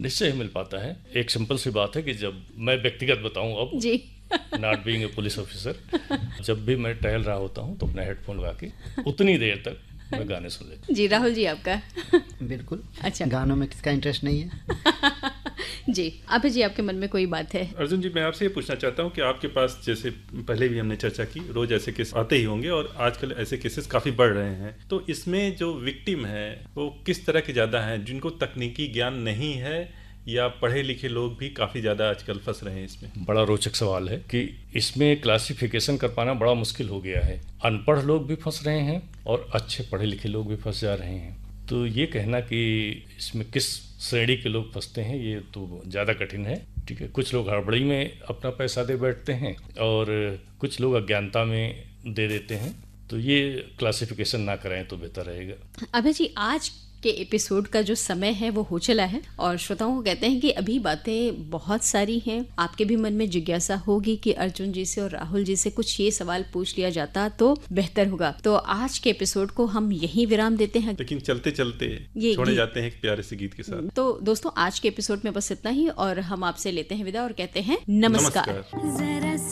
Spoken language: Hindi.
निश्चय ही मिल पाता है। एक सिंपल सी बात है कि जब मैं व्यक्तिगत बताऊं अब जी not being a police officer, जब भी मैं टहल रहा होता हूं तो अपना हेडफोन लगा के उतनी देर तक मैं गाने सुन लेता हूं। जी राहुल जी आपका? बिल्कुल। अच्छा। गानों में किसका इंटरेस्ट नहीं है। जी अभय जी, आपके मन में कोई बात है? अर्जुन जी, मैं आपसे ये पूछना चाहता हूँ कि आपके पास, जैसे पहले भी हमने चर्चा की, रोज ऐसे केस आते ही होंगे और आजकल ऐसे केसेस काफ़ी बढ़ रहे हैं, तो इसमें जो विक्टिम है वो किस तरह के ज़्यादा हैं, जिनको तकनीकी ज्ञान नहीं है या पढ़े लिखे लोग भी काफ़ी ज़्यादा आजकल फंस रहे हैं इसमें? बड़ा रोचक सवाल है कि इसमें क्लासिफिकेशन कर पाना बड़ा मुश्किल हो गया है। अनपढ़ लोग भी फंस रहे हैं और अच्छे पढ़े लिखे लोग भी फंस जा रहे हैं। तो ये कहना कि इसमें किस श्रेणी के लोग फंसते हैं ये तो ज़्यादा कठिन है। ठीक है, कुछ लोग हड़बड़ी में अपना पैसा दे बैठते हैं और कुछ लोग अज्ञानता में दे देते हैं। तो ये क्लासिफिकेशन ना कराएं तो बेहतर रहेगा। अभय जी, आज के एपिसोड का जो समय है वो हो चला है और श्रोताओं को कहते हैं कि अभी बातें बहुत सारी हैं। आपके भी मन में जिज्ञासा होगी कि अर्जुन जी से और राहुल जी से कुछ ये सवाल पूछ लिया जाता तो बेहतर होगा। तो आज के एपिसोड को हम यहीं विराम देते हैं, लेकिन चलते चलते छोड़े जाते हैं एक प्यारे से गीत के साथ। तो दोस्तों, आज के एपिसोड में बस इतना ही और हम आपसे लेते हैं विदा और कहते हैं नमस्कार।